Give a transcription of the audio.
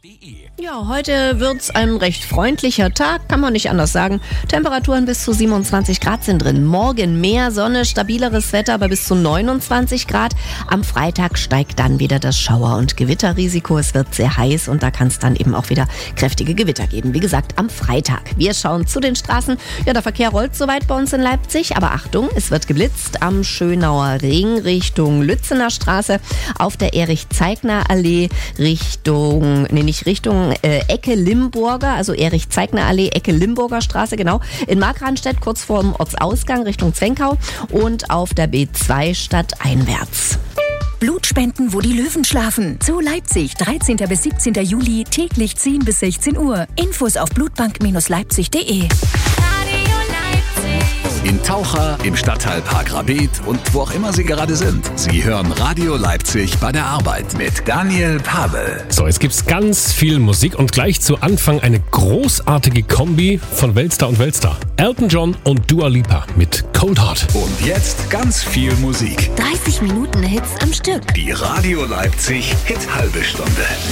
radio-leipzig.de. Ja, heute wird's ein recht freundlicher Tag, kann man nicht anders sagen. Temperaturen bis zu 27 Grad sind drin. Morgen mehr Sonne, stabileres Wetter, aber bis zu 29 Grad. Am Freitag steigt dann wieder das Schauer- und Gewitterrisiko. Es wird sehr heiß und da kann es dann eben auch wieder kräftige Gewitter geben. Wie gesagt, am Freitag. Wir schauen zu den Straßen. Ja, der Verkehr rollt soweit bei uns in Leipzig, aber Achtung, es wird geblitzt am Schönauer Ring Richtung Lützener Straße, auf der Erich-Zeigner-Allee Richtung Ecke Limburger, also Erich-Zeigner-Allee, Ecke Limburger Straße, genau, in Markranstädt, kurz vor dem Ortsausgang Richtung Zwenkau und auf der B2 stadteinwärts. Blutspenden, wo die Löwen schlafen. Zu Leipzig, 13. bis 17. Juli, täglich 10 bis 16 Uhr. Infos auf blutbank-leipzig.de. In Taucher, im Stadtteil Park Rabeth und wo auch immer Sie gerade sind. Sie hören Radio Leipzig bei der Arbeit mit Daniel Pavel. So, jetzt gibt's ganz viel Musik und gleich zu Anfang eine großartige Kombi von Weltstar und Weltstar. Elton John und Dua Lipa mit Cold Heart. Und jetzt ganz viel Musik. 30 Minuten Hits am Stück. Die Radio Leipzig Hit halbe Stunde.